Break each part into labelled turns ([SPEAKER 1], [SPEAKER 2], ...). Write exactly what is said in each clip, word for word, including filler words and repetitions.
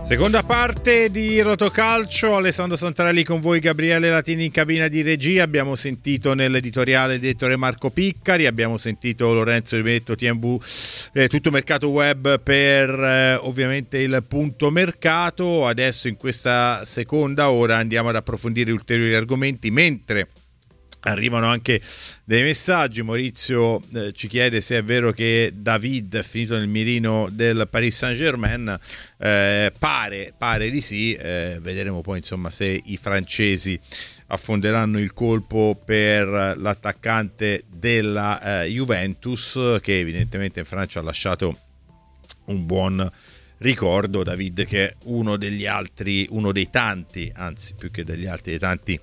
[SPEAKER 1] Seconda parte di Rotocalcio, Alessandro Santarelli con voi, Gabriele Latini in cabina di regia. Abbiamo sentito nell'editoriale il direttore Marco Piccari, abbiamo sentito Lorenzo Rivetto, T M V, eh, tutto mercato web per eh, ovviamente il punto mercato. Adesso in questa seconda ora andiamo ad approfondire ulteriori argomenti, mentre arrivano anche dei messaggi. Maurizio eh, ci chiede se è vero che David è finito nel mirino del Paris Saint-Germain. Eh, pare, pare di sì, eh, vedremo poi insomma se i francesi affonderanno il colpo per l'attaccante della eh, Juventus, che evidentemente in Francia ha lasciato un buon ricordo. David, che è uno degli altri, uno dei tanti, anzi più che degli altri, dei tanti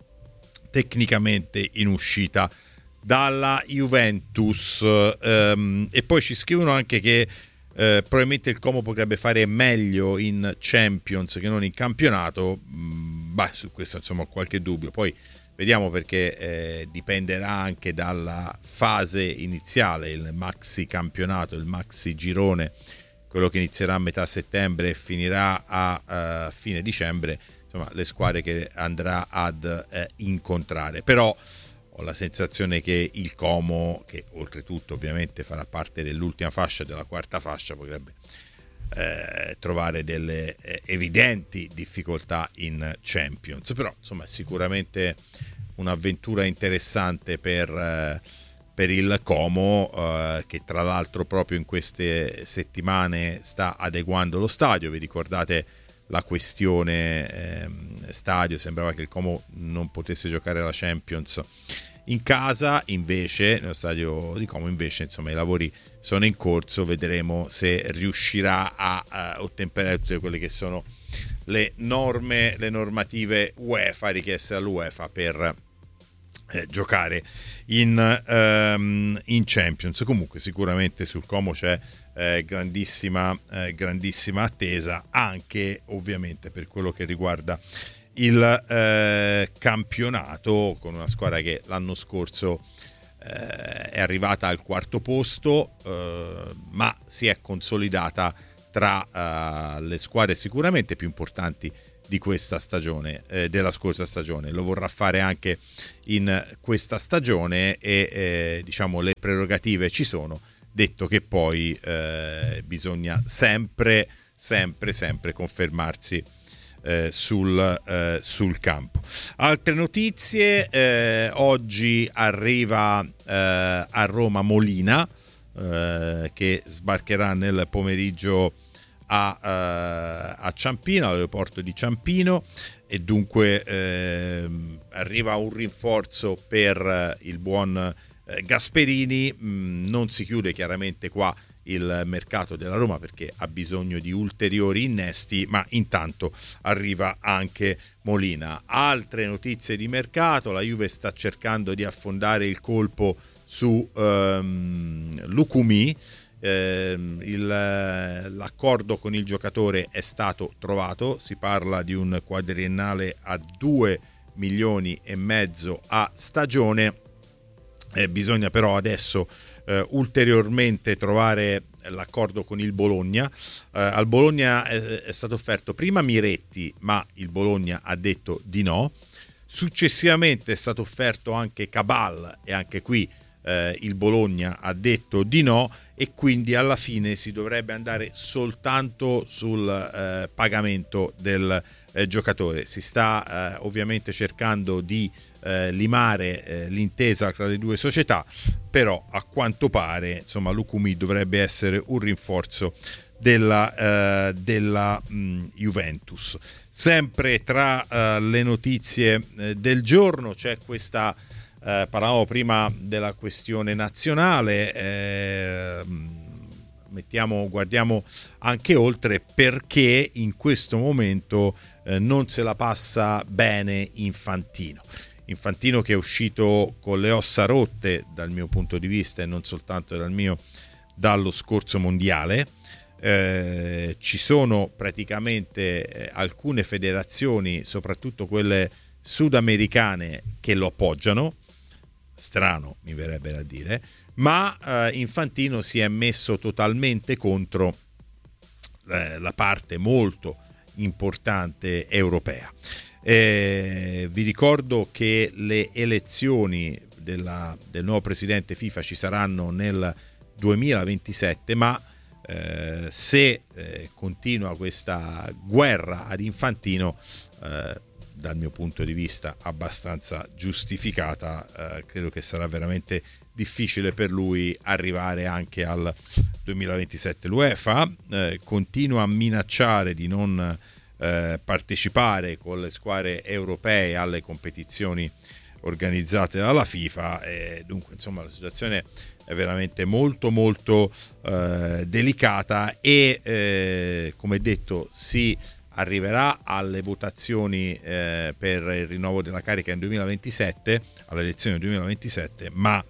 [SPEAKER 1] tecnicamente in uscita dalla Juventus. Um, e poi ci scrivono anche che eh, probabilmente il Como potrebbe fare meglio in Champions che non in campionato. Mm, beh, su questo insomma ho qualche dubbio, poi vediamo, perché eh, dipenderà anche dalla fase iniziale, il maxi campionato, il maxi girone, quello che inizierà a metà settembre e finirà a uh, fine dicembre, insomma le squadre che andrà ad eh, incontrare. Però ho la sensazione che il Como, che oltretutto ovviamente farà parte dell'ultima fascia, della quarta fascia, potrebbe eh, trovare delle eh, evidenti difficoltà in Champions. Però insomma è sicuramente un'avventura interessante per, eh, per il Como, eh, che tra l'altro proprio in queste settimane sta adeguando lo stadio. Vi ricordate la questione ehm, stadio? Sembrava che il Como non potesse giocare la Champions in casa, invece nello stadio di Como invece insomma i lavori sono in corso, vedremo se riuscirà a, a ottemperare tutte quelle che sono le norme, le normative UEFA richieste dall'UEFA per eh, giocare in, um, in Champions. Comunque sicuramente sul Como c'è Eh, grandissima, eh, grandissima attesa, anche ovviamente per quello che riguarda il eh, campionato, con una squadra che l'anno scorso eh, è arrivata al quarto posto, eh, ma si è consolidata tra eh, le squadre sicuramente più importanti di questa stagione, eh, della scorsa stagione. Lo vorrà fare anche in questa stagione e eh, diciamo le prerogative ci sono, detto che poi eh, bisogna sempre, sempre, sempre confermarsi eh, sul, eh, sul campo. Altre notizie, eh, oggi arriva eh, a Roma Molina, eh, che sbarcherà nel pomeriggio a, eh, a Ciampino, all'aeroporto di Ciampino, e dunque eh, arriva un rinforzo per il buon Gasperini. Mh, non si chiude chiaramente qua il mercato della Roma, perché ha bisogno di ulteriori innesti, ma intanto arriva anche Molina. Altre notizie di mercato: la Juve sta cercando di affondare il colpo su um, Lukumi. Eh, il, l'accordo con il giocatore è stato trovato, si parla di un quadriennale a due milioni e mezzo a stagione. Eh, bisogna però adesso eh, ulteriormente trovare l'accordo con il Bologna. Eh, al Bologna è, è stato offerto prima Miretti, ma il Bologna ha detto di no. Successivamente è stato offerto anche Cabal e anche qui eh, il Bologna ha detto di no, e quindi alla fine si dovrebbe andare soltanto sul eh, pagamento del eh, giocatore. Si sta eh, ovviamente cercando di Eh, limare eh, l'intesa tra le due società, però a quanto pare insomma Lukumi dovrebbe essere un rinforzo della, eh, della mh, Juventus. Sempre tra eh, le notizie eh, del giorno c'è questa, eh, parlavamo prima della questione nazionale, eh, mettiamo, guardiamo anche oltre, perché in questo momento eh, non se la passa bene Infantino. Infantino, che è uscito con le ossa rotte dal mio punto di vista, e non soltanto dal mio, dallo scorso mondiale. Eh, ci sono praticamente eh, alcune federazioni, soprattutto quelle sudamericane, che lo appoggiano. Strano, mi verrebbe da dire, ma eh, Infantino si è messo totalmente contro eh, la parte molto importante europea. Eh, vi ricordo che le elezioni della, del nuovo presidente FIFA ci saranno nel duemilaventisette, ma eh, se eh, continua questa guerra ad Infantino, eh, dal mio punto di vista abbastanza giustificata, eh, credo che sarà veramente difficile per lui arrivare anche al duemilaventisette. L'UEFA eh, continua a minacciare di non eh, partecipare con le squadre europee alle competizioni organizzate dalla FIFA, e dunque insomma la situazione è veramente molto molto eh, delicata e eh, come detto si arriverà alle votazioni eh, per il rinnovo della carica nel duemilaventisette, alle elezioni del duemilaventisette, ma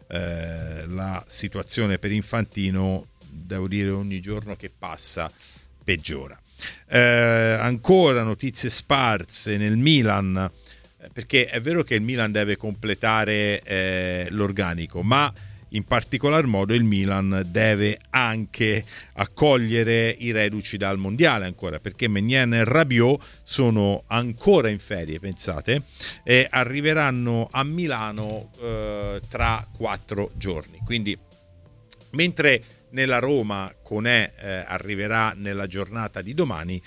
[SPEAKER 1] eh, la situazione per Infantino, devo dire, ogni giorno che passa peggiora. Eh, ancora notizie sparse nel Milan, perché è vero che il Milan deve completare eh, l'organico, ma in particolar modo il Milan deve anche accogliere i reduci dal mondiale ancora, perché Maignan e Rabiot sono ancora in ferie, pensate, e arriveranno a Milano eh, tra quattro giorni. Quindi mentre nella Roma Koné eh, arriverà nella giornata di domani,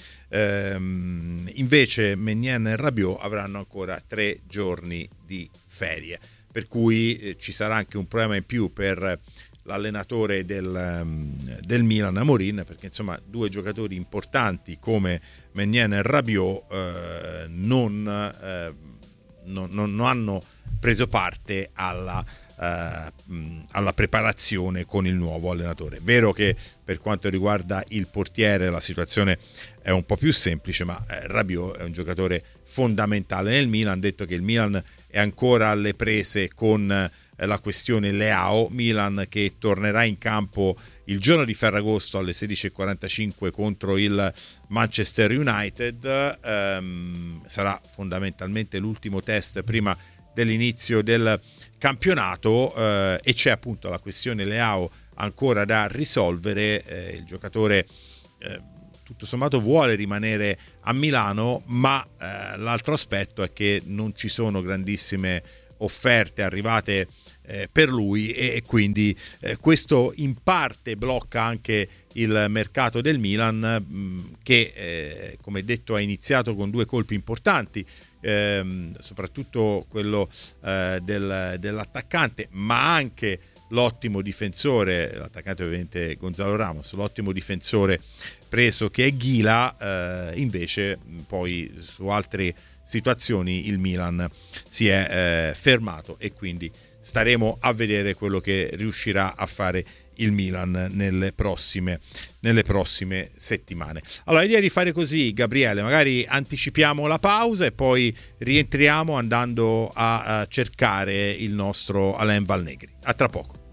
[SPEAKER 1] ehm, invece Maignan e Rabiot avranno ancora tre giorni di ferie, per cui eh, ci sarà anche un problema in più per l'allenatore del, um, del Milan, Amorim, perché insomma due giocatori importanti come Maignan e Rabiot eh, non, eh, non, non hanno preso parte alla Uh, alla preparazione con il nuovo allenatore. Vero che per quanto riguarda il portiere la situazione è un po' più semplice, ma eh, Rabiot è un giocatore fondamentale nel Milan. Detto che il Milan è ancora alle prese con eh, la questione Leao, Milan che tornerà in campo il giorno di Ferragosto alle sedici e quarantacinque contro il Manchester United. Um, sarà fondamentalmente l'ultimo test prima dell'inizio del campionato eh, e c'è appunto la questione Leao ancora da risolvere. Eh, il giocatore eh, tutto sommato vuole rimanere a Milano, ma eh, l'altro aspetto è che non ci sono grandissime offerte arrivate eh, per lui e, e quindi eh, questo in parte blocca anche il mercato del Milan, mh, che eh, come detto ha iniziato con due colpi importanti, ehm, soprattutto quello eh, del, dell'attaccante, ma anche l'ottimo difensore, l'attaccante ovviamente Gonzalo Ramos, l'ottimo difensore preso che è Ghila. Eh, invece poi su altre situazioni il Milan si è eh, fermato e quindi staremo a vedere quello che riuscirà a fare il Milan nelle prossime, nelle prossime settimane. Allora, l'idea di fare così, Gabriele, magari anticipiamo la pausa e poi rientriamo andando a, a cercare il nostro Alain Valnegri. A tra poco.